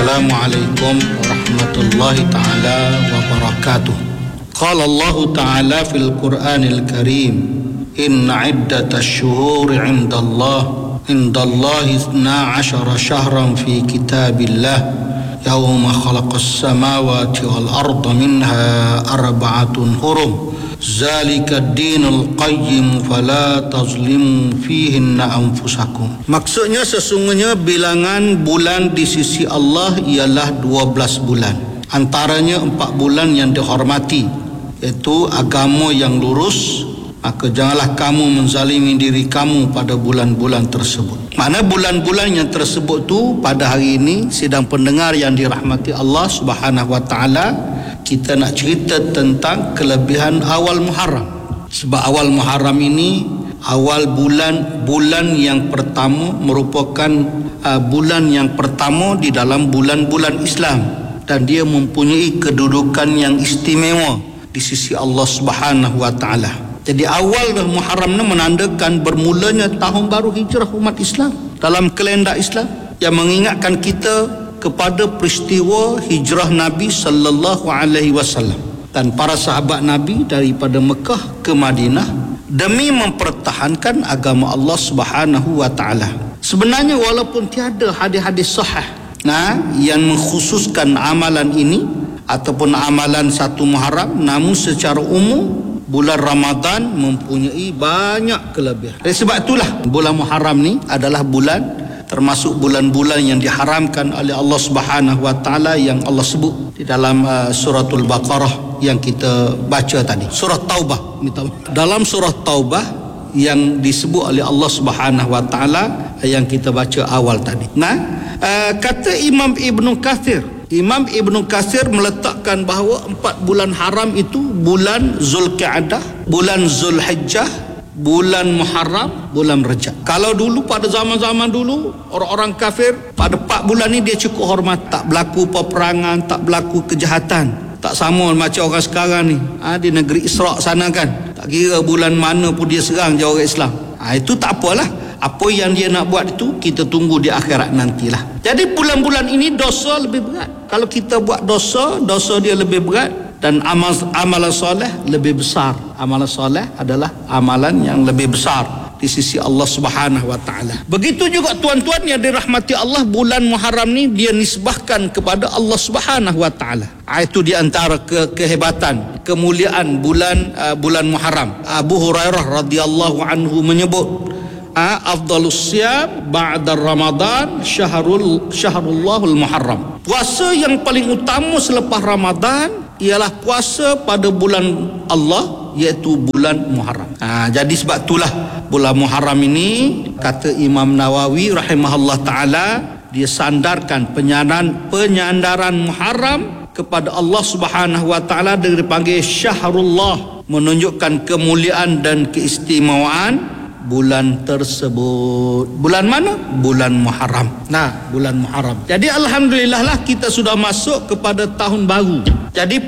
Assalamualaikum warahmatullahi ta'ala wabarakatuh. Qala Allah ta'ala fil Qur'anil Karim, inna iddatash shuhuri 'indallahi 12 syahran fi kitabillah yawma khalaqas samawati wal arda minha arba'atun hurum zalika ad-dinul qayyim fala tazlimu fihinna anfusakum. Maksudnya sesungguhnya bilangan bulan di sisi Allah ialah 12 bulan. Antaranya 4 bulan yang dihormati, iaitu agama yang lurus. Maka janganlah kamu menzalimi diri kamu pada bulan-bulan tersebut. Mana bulan-bulan yang tersebut tu pada hari ini, sidang pendengar yang dirahmati Allah Subhanahu wa taala, kita nak cerita tentang kelebihan awal Muharram. Sebab awal Muharram ini awal bulan yang pertama, merupakan bulan yang pertama di dalam bulan-bulan Islam, dan dia mempunyai kedudukan yang istimewa di sisi Allah Subhanahu wa taala. Jadi awal Muharram ni menandakan bermulanya tahun baru hijrah umat Islam dalam kalender Islam, yang mengingatkan kita kepada peristiwa hijrah Nabi sallallahu alaihi wasallam dan para sahabat Nabi daripada Mekah ke Madinah demi mempertahankan agama Allah Subhanahu wa taala. Sebenarnya walaupun tiada hadis-hadis sahih yang mengkhususkan amalan ini ataupun amalan 1 Muharram, namun secara umum bulan Ramadan mempunyai banyak kelebihan. Sebab itulah bulan Muharram ni adalah bulan termasuk bulan-bulan yang diharamkan oleh Allah Subhanahu wa taala, yang Allah sebut di dalam suratul Baqarah yang kita baca tadi. Surah Taubah. Dalam surah Taubah yang disebut oleh Allah Subhanahu wa taala yang kita baca awal tadi. Kata Imam Ibn Katsir meletakkan bahawa 4 bulan haram itu bulan Zulqia'dah, bulan Zulhijjah, bulan Muharram, bulan Rajab. Kalau dulu pada zaman-zaman dulu orang-orang kafir pada 4 bulan ni dia cukup hormat, tak berlaku peperangan, tak berlaku kejahatan. Tak sama macam orang sekarang ni di negeri Isra' sana kan, tak kira bulan mana pun dia serang je orang Islam. Itu tak apalah. Apa yang dia nak buat itu kita tunggu di akhirat nantilah. Jadi bulan-bulan ini dosa lebih berat. Kalau kita buat dosa dia lebih berat, dan amalan soleh lebih besar. Amalan soleh adalah amalan yang lebih besar di sisi Allah Subhanahu wa taala. Begitu juga tuan-tuan yang dirahmati Allah, bulan Muharram ni dia nisbahkan kepada Allah Subhanahu wa taala. Itu di antara kehebatan, kemuliaan bulan Muharram. Abu Hurairah radhiyallahu anhu menyebut, afdalus siyam ba'da Ramadan syahrul Muharram. Puasa yang paling utama selepas Ramadan ialah puasa pada bulan Allah, iaitu bulan Muharram. Jadi sebab itulah bulan Muharram ini, kata Imam Nawawi rahimahullah taala, dia sandarkan penyandaran Muharram kepada Allah Subhanahu wa taala dengan dipanggil Syahrullah, menunjukkan kemuliaan dan keistimewaan bulan tersebut. Bulan mana? Bulan Muharram. Bulan Muharram. Jadi alhamdulillah lah kita sudah masuk kepada tahun baru. Jadi